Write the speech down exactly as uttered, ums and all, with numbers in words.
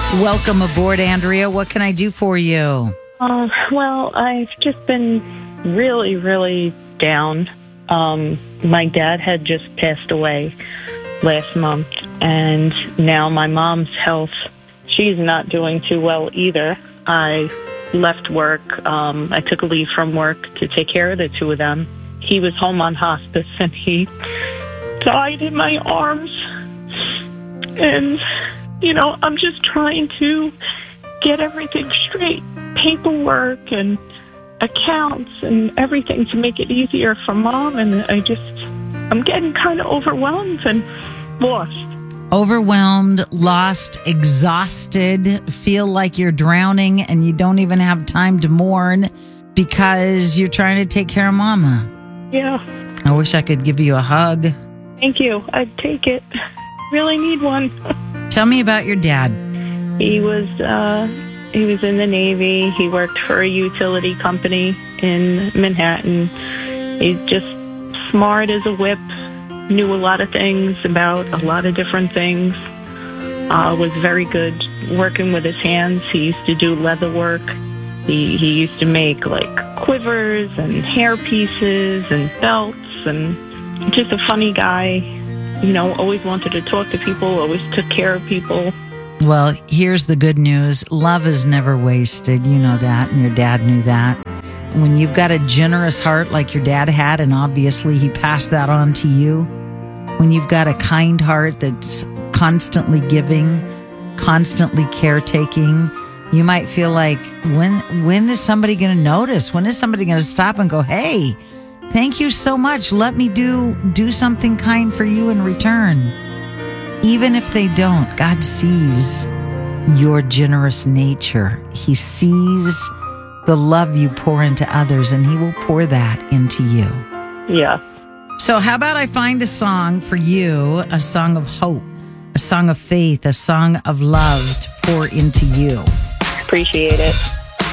Welcome aboard, Andrea. What can I do for you? Uh, well, I've just been really, really down. Um, my dad had just passed away last month, and now my mom's health, she's not doing too well either. I left work. Um, I took a leave from work to take care of the two of them. He was home on hospice, and he died in my arms. And, you know, I'm just trying to get everything straight. Paperwork and accounts and everything to make it easier for Mom. And I just, I'm getting kind of overwhelmed and lost. Overwhelmed, lost, exhausted, feel like you're drowning and you don't even have time to mourn because you're trying to take care of Mama. Yeah. I wish I could give you a hug. Thank you. I'd take it. Really need one. Tell me about your dad. He was, uh, he was in the Navy. He worked for a utility company in Manhattan. He's just smart as a whip. Knew a lot of things about a lot of different things. Uh, was very good working with his hands. He used to do leather work. He he used to make like quivers and hair pieces and belts, and just a funny guy. You know, always wanted to talk to people, always took care of people. Well, here's the good news. Love is never wasted. You know that, and your dad knew that. When you've got a generous heart like your dad had, and obviously he passed that on to you, when you've got a kind heart that's constantly giving, constantly caretaking, you might feel like, when when is somebody going to notice? When is somebody going to stop and go, hey, thank you so much. Let me do do something kind for you in return. Even if they don't, God sees your generous nature. He sees the love you pour into others, and he will pour that into you. Yeah. So how about I find a song for you, a song of hope, a song of faith, a song of love to pour into you. Appreciate it.